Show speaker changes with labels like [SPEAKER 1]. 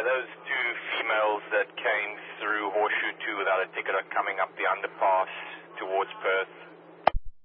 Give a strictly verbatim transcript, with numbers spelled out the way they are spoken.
[SPEAKER 1] those two females that came through Horseshoe two without a ticket are coming up the underpass towards Perth.